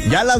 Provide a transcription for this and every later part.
Ya a las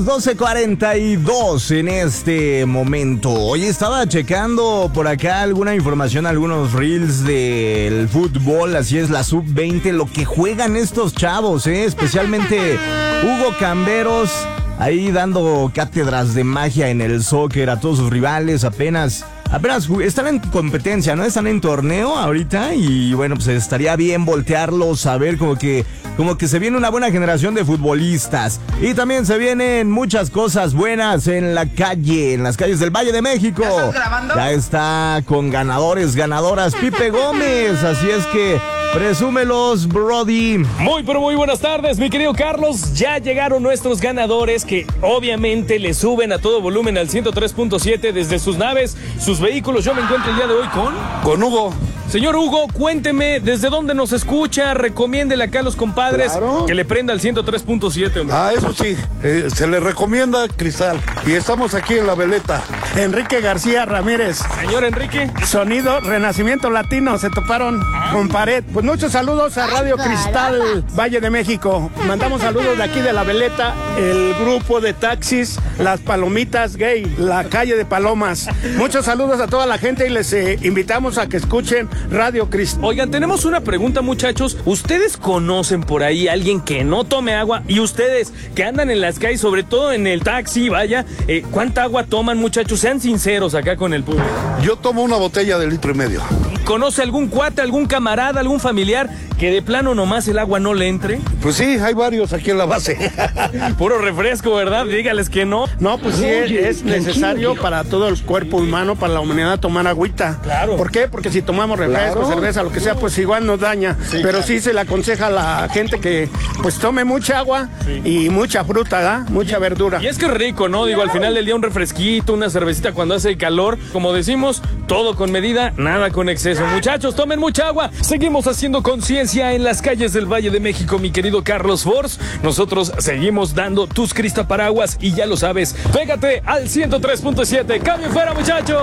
12:42 en este momento. Hoy estaba checando por acá alguna información, algunos reels del fútbol, así es, la sub-20, lo que juegan estos chavos, especialmente Hugo Camberos, ahí dando cátedras de magia en el soccer a todos sus rivales. Apenas están en competencia, ¿no? Están en torneo ahorita y bueno, pues estaría bien voltearlos a ver como que se viene una buena generación de futbolistas. Y también se vienen muchas cosas buenas en la calle, en las calles del Valle de México. ¿Ya estás grabando? Ya está con ganadoras, Pipe Gómez, así es que presúmelos, Brody. Muy buenas tardes, mi querido Carlos. Ya llegaron nuestros ganadores que obviamente le suben a todo volumen al 103.7 desde sus naves, sus vehículos. Yo me encuentro el día de hoy con Hugo. Señor Hugo, cuénteme desde dónde nos escucha, recomiéndele acá a los compadres que le prenda al 103.7. Eso sí, se le recomienda Cristal. Y estamos aquí en La Veleta. Enrique García Ramírez. Señor Enrique. Sonido Renacimiento Latino, se toparon con pared. Pues muchos saludos a Radio Cristal, Valle de México. Mandamos saludos de aquí de La Veleta, el grupo de taxis, Las Palomitas Gay, la calle de Palomas. Muchos saludos a toda la gente y les invitamos a que escuchen Radio Cristal. Oigan, tenemos una pregunta, muchachos. ¿Ustedes conocen por ahí a alguien que no tome agua? Y ustedes que andan en las calles, sobre todo en el taxi, vaya, ¿cuánta agua toman, muchachos? Sean sinceros acá con el público. Yo tomo una botella de 1,5 litros. ¿Conoce algún cuate, algún camarada, algún familiar que de plano nomás el agua no le entre? Pues sí, hay varios aquí en la base. Puro refresco, ¿verdad? Dígales que no. No, pues sí, es necesario para todo el cuerpo humano, para la humanidad, tomar agüita. Claro. ¿Por qué? Porque si tomamos refresco, cerveza, lo que sea, pues igual nos daña. Sí, pero sí se le aconseja a la gente que pues tome mucha agua y mucha fruta, ¿verdad? Mucha verdura. Y es que es rico, ¿no? Digo, al final del día un refresquito, una cervecita cuando hace calor. Como decimos, todo con medida, nada con exceso. Muchachos, tomen mucha agua. Seguimos haciendo conciencia en las calles del Valle de México, mi querido Carlos Force. Nosotros seguimos dando tus cristaparaguas y ya lo sabes, pégate al 103.7. ¡Cambio fuera, muchachos!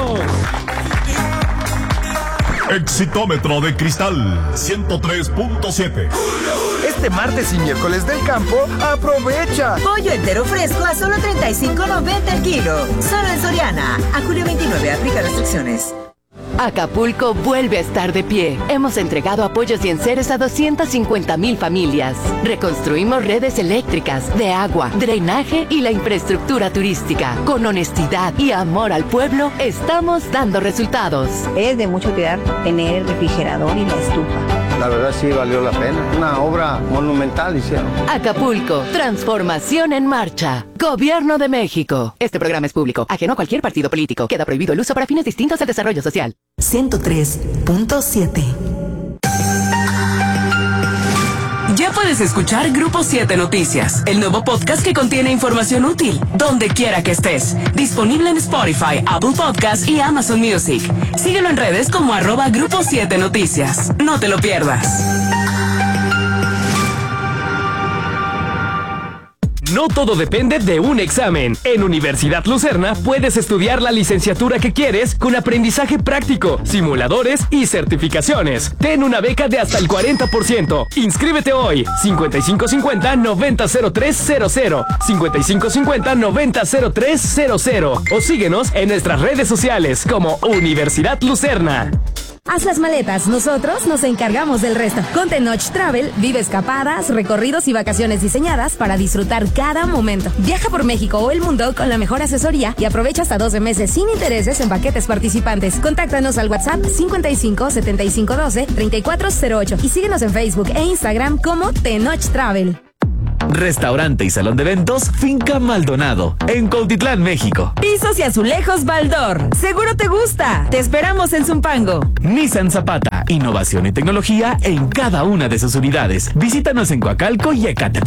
Exitómetro de Cristal 103.7. Este martes y miércoles del campo, aprovecha. Pollo entero fresco a solo $35.90 el kilo. Solo en Soriana. A julio 29, aplica restricciones. Acapulco vuelve a estar de pie. Hemos entregado apoyos y enseres a 250,000 familias. Reconstruimos redes eléctricas, de agua, drenaje y la infraestructura turística. Con honestidad y amor al pueblo, estamos dando resultados. Es de mucho cuidar tener el refrigerador y la estufa. La verdad sí valió la pena. Una obra monumental hicieron. Acapulco, transformación en marcha. Gobierno de México. Este programa es público, ajeno a cualquier partido político. Queda prohibido el uso para fines distintos al desarrollo social. 103.7. Ya puedes escuchar Grupo 7 Noticias, el nuevo podcast que contiene información útil, donde quiera que estés. Disponible en Spotify, Apple Podcasts y Amazon Music. Síguelo en redes como @Grupo 7 Noticias. No te lo pierdas. No todo depende de un examen. En Universidad Lucerna puedes estudiar la licenciatura que quieres con aprendizaje práctico, simuladores y certificaciones. Ten una beca de hasta el 40%. Inscríbete hoy. 5550-900300. 5550-900300. O síguenos en nuestras redes sociales como Universidad Lucerna. Haz las maletas, nosotros nos encargamos del resto. Con Tenoch Travel, vive escapadas, recorridos y vacaciones diseñadas para disfrutar cada momento. Viaja por México o el mundo con la mejor asesoría y aprovecha hasta 12 meses sin intereses en paquetes participantes. Contáctanos al WhatsApp 55 75 12 3408 y síguenos en Facebook e Instagram como Tenoch Travel. Restaurante y salón de eventos Finca Maldonado, en Cuautitlán, México. Pisos y azulejos Baldor. Seguro te gusta. Te esperamos en Zumpango. Nissan Zapata, innovación y tecnología en cada una de sus unidades. Visítanos en Coacalco y Ecatepec.